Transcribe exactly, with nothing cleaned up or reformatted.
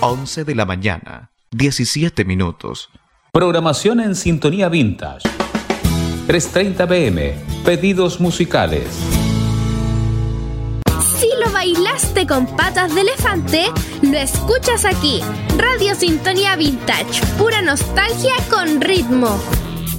once de la mañana, diecisiete minutos. Programación en Sintonía Vintage. tres treinta pm. Pedidos musicales. Si lo bailaste con patas de elefante, lo escuchas aquí. Radio Sintonía Vintage. Pura nostalgia con ritmo.